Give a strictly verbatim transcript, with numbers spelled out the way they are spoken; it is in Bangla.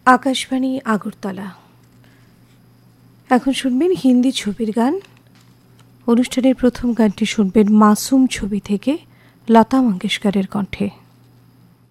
আকাশবাণী আগরতলা। এখন শুনবেন হিন্দি ছবির গান। অনুষ্ঠানের প্রথম গানটি শুনবেন মাসুম ছবি থেকে লতা মঙ্গেশকরের কণ্ঠে।